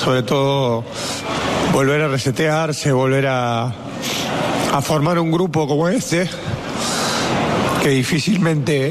sobre todo volver a resetearse, volver a formar un grupo como este, que difícilmente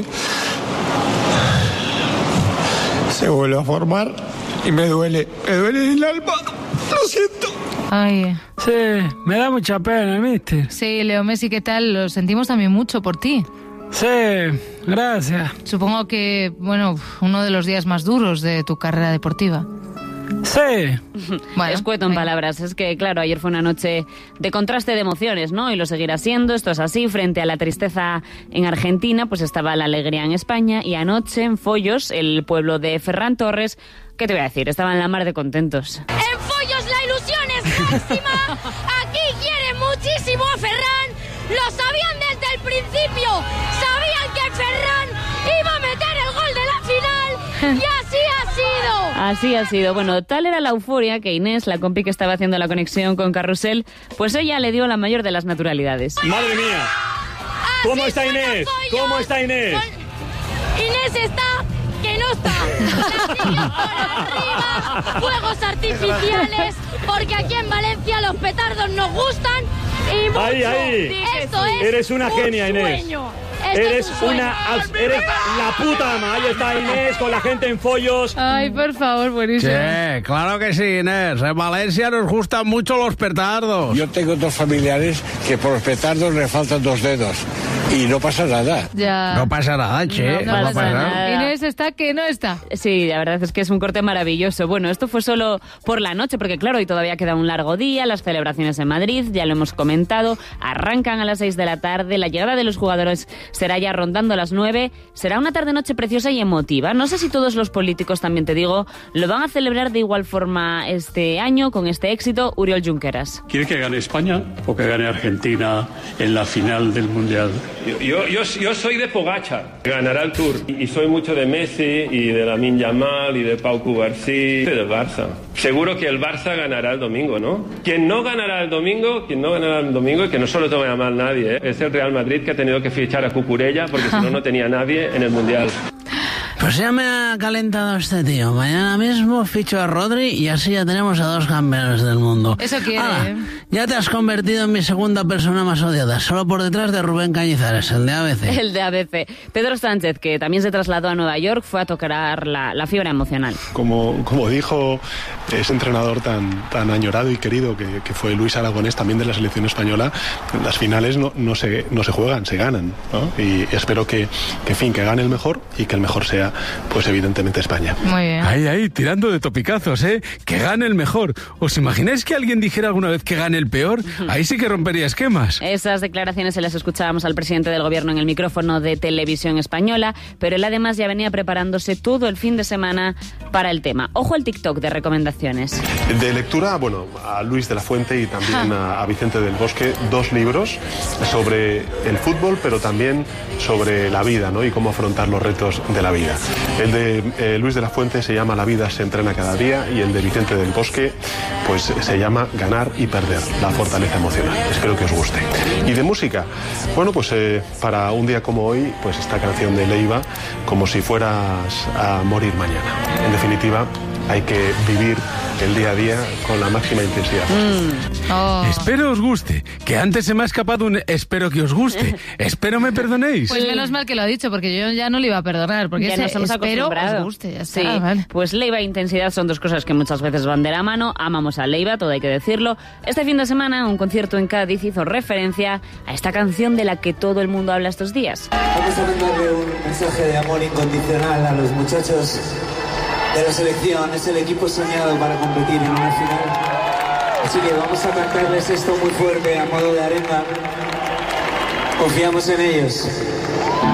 se vuelve a formar, y me duele en el alma, lo siento. Ay. Sí, me da mucha pena, ¿viste? Sí, Leo Messi, ¿qué tal? Lo sentimos también mucho por ti. Sí, gracias. Supongo que, bueno, uno de los días más duros de tu carrera deportiva. Sí. Bueno, escueto en palabras. Es que, claro, ayer fue una noche de contraste de emociones, ¿no? Y lo seguirá siendo. Esto es así. Frente a la tristeza en Argentina, pues estaba la alegría en España. Y anoche, en Foyos, el pueblo de Ferran Torres, ¿qué te voy a decir? Estaban en la mar de contentos. En Foyos la ilusión es máxima. Aquí quieren muchísimo a Ferran. Lo sabían desde el principio. Sabían que Ferran iba a meter el gol de la final. Y así ha sido. Así ha sido. Bueno, tal era la euforia que Inés, la compi que estaba haciendo la conexión con Carrusel, pues ella le dio la mayor de las naturalidades. ¡Madre mía! ¿Cómo está Inés? ¿Cómo está Inés? Inés está... que no está. Platillos por arriba, fuegos artificiales, porque aquí en Valencia los petardos nos gustan y mucho. Ahí. Esto es eres una un genia, Inés. Sueño. Eres la puta ama. Ahí está Inés con la gente en Foyos. Ay, por favor, buenísimo. Sí, claro que sí, Inés. En Valencia nos gustan mucho los petardos. Yo tengo dos familiares que por los petardos le faltan 2 dedos. Y no pasa nada. Ya. No pasa nada, che. No pasa nada. Inés está que no está. Sí, la verdad es que es un corte maravilloso. Bueno, esto fue solo por la noche, porque claro, hoy todavía queda un largo día, las celebraciones en Madrid, ya lo hemos comentado, arrancan a las 6 de la tarde, la llegada de los jugadores será ya rondando las 9, será una tarde-noche preciosa y emotiva. No sé si todos los políticos, también te digo, lo van a celebrar de igual forma este año, con este éxito. Oriol Junqueras. ¿Quiere que gane España o que gane Argentina en la final del Mundial? Yo soy de Pogačar, ganará el Tour. Y soy mucho de Messi y de Lamine Yamal y de Pau Cubarsí y del Barça. Seguro que el Barça ganará el domingo, ¿no? Quien no ganará el domingo, y que no se lo tome a mal nadie, es el Real Madrid, que ha tenido que fichar a Cucurella porque si no, no tenía nadie en el Mundial. Pues ya me ha calentado este tío. Mañana mismo ficho a Rodri y así ya tenemos a 2 campeones del mundo. Eso quiere, Ya te has convertido en mi segunda persona más odiada, solo por detrás de Rubén Cañizares, el de ABC. El de ABC. Pedro Sánchez, que también se trasladó a Nueva York, fue a tocar la fibra emocional. Como dijo ese entrenador tan añorado y querido que fue Luis Aragonés, también de la selección española, las finales no se juegan, se ganan, ¿no? Y espero que gane el mejor y que el mejor sea, pues evidentemente, España. Muy bien. Ahí, tirando de topicazos, ¿eh? Que gane el mejor. ¿Os imagináis que alguien dijera alguna vez que gane el peor? Ahí sí que rompería esquemas. Esas declaraciones se las escuchábamos al presidente del gobierno en el micrófono de Televisión Española, pero él además ya venía preparándose todo el fin de semana para el tema. Ojo al TikTok de recomendaciones. De lectura, bueno, a Luis de la Fuente y también a Vicente del Bosque, 2 libros sobre el fútbol, pero también sobre la vida, ¿no? Y cómo afrontar los retos de la vida. El de Luis de la Fuente se llama La vida se entrena cada día, y el de Vicente del Bosque pues se llama Ganar y perder, la fortaleza emocional. Espero que os guste. Y de música, bueno, pues para un día como hoy, pues esta canción de Leiva, Como si fueras a morir mañana. En definitiva, hay que vivir el día a día con la máxima intensidad. Espero os guste, que antes se me ha escapado un espero que os guste. Espero me perdonéis. Pues menos mal que lo ha dicho, porque yo ya no le iba a perdonar, porque ya nos hemos espero acostumbrado. os guste, ya está, Sí, vale. pues Leiva e intensidad son 2 cosas que muchas veces van de la mano. Amamos a Leiva, todo hay que decirlo. Este fin de semana, un concierto en Cádiz hizo referencia a esta canción de la que todo el mundo habla estos días. Vamos a mandarle un mensaje de amor incondicional a los muchachos de la selección. Es el equipo soñado para competir en una final. Así que vamos a cantarles esto muy fuerte a modo de arenga. Confiamos en ellos.